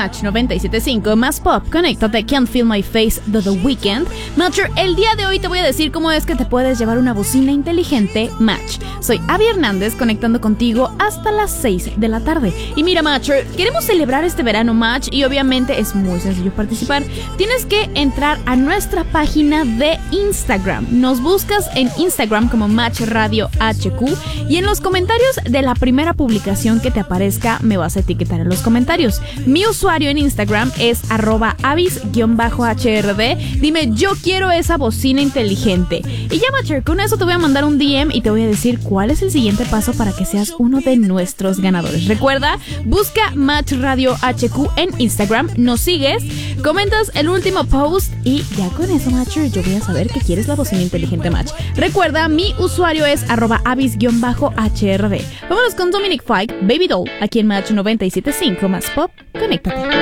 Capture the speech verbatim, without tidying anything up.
Match noventa y siete punto cinco más pop, conéctate, Can't Feel My Face de The Weeknd. Matcher, el día de hoy te voy a decir cómo es que te puedes llevar una bocina inteligente Match. Soy Abby Hernández, conectando contigo hasta las seis de la tarde. Y mira, Matcher, queremos celebrar este verano Match y obviamente es muy sencillo participar. Tienes que entrar a nuestra página de Instagram. Nos buscas en Instagram como Match Radio H Q y en los comentarios de la primera publicación que te aparezca me vas a etiquetar en los comentarios. Mi usuario en Instagram es arroba avis-H R D. Dime, yo quiero esa bocina inteligente. Y ya, Matcher, con eso te voy a mandar un D M y te voy a decir cuál es el siguiente paso para que seas uno de nuestros ganadores. Recuerda, busca Match Radio H Q en Instagram, nos sigues, comentas el último post y ya con eso, Matcher, yo voy a saber que quieres la bocina inteligente Match. Recuerda, mi usuario es arroba avis-H R D. Vámonos con Dominic Fike, Baby Doll, aquí en Match noventa y siete punto cinco más pop. Conéctate.